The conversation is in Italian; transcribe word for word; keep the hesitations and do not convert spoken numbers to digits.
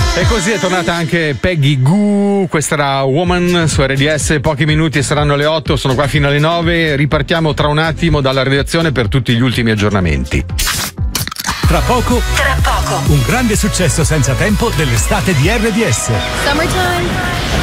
E così è tornata anche Peggy Gou, questa era Woman su R D S, pochi minuti saranno le otto, sono qua fino alle nove, ripartiamo tra un attimo dalla redazione per tutti gli ultimi aggiornamenti. Tra poco, tra poco, un grande successo senza tempo dell'estate di R D S. Summertime.